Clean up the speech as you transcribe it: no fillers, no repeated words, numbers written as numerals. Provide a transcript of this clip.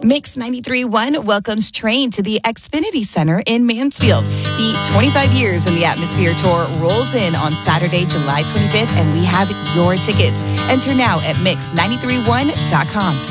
Mix 93.1 welcomes Train to the Xfinity Center in Mansfield. The 25 Years in the Atmosphere Tour rolls in on Saturday, July 25th, and we have your tickets. Enter now at mix931.com.